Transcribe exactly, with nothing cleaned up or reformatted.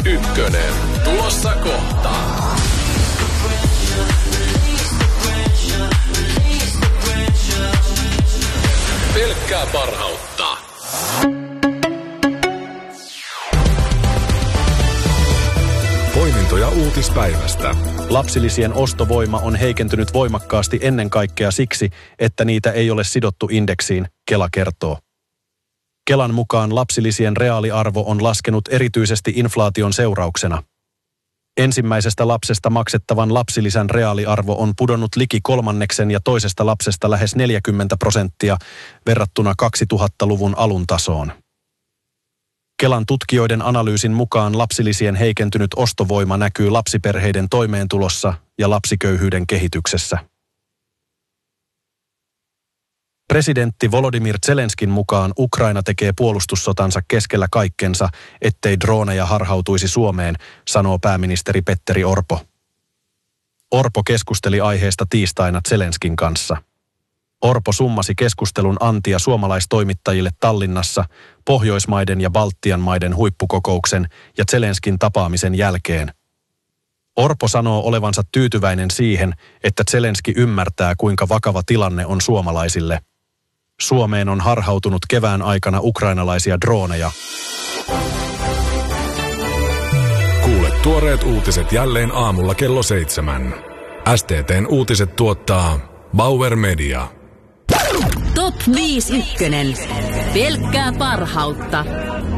ykkönen. Tulossa kohta. Pelkkää parhautta. Poimintoja uutispäivästä. Lapsilisien ostovoima on heikentynyt voimakkaasti ennen kaikkea siksi, että niitä ei ole sidottu indeksiin, Kela kertoo. Kelan mukaan lapsilisien reaaliarvo on laskenut erityisesti inflaation seurauksena. Ensimmäisestä lapsesta maksettavan lapsilisän reaaliarvo on pudonnut liki kolmanneksen ja toisesta lapsesta lähes neljäkymmentä prosenttia verrattuna kaksituhattaluvun alun tasoon. Kelan tutkijoiden analyysin mukaan lapsilisien heikentynyt ostovoima näkyy lapsiperheiden toimeentulossa ja lapsiköyhyyden kehityksessä. Presidentti Volodymyr Zelenskin mukaan Ukraina tekee puolustussotansa keskellä kaikkensa, ettei drooneja harhautuisi Suomeen, sanoo pääministeri Petteri Orpo. Orpo keskusteli aiheesta tiistaina Zelenskin kanssa. Orpo summasi keskustelun antia suomalaistoimittajille Tallinnassa Pohjoismaiden ja Baltian maiden huippukokouksen ja Zelenskin tapaamisen jälkeen. Orpo sanoo olevansa tyytyväinen siihen, että Zelenski ymmärtää, kuinka vakava tilanne on suomalaisille. Suomeen on harhautunut kevään aikana ukrainalaisia drooneja. Kuule tuoreet uutiset jälleen aamulla kello seitsemän. S T T:n uutiset tuottaa Bauer Media. Top viisi ykkönen. Pelkkää parhautta.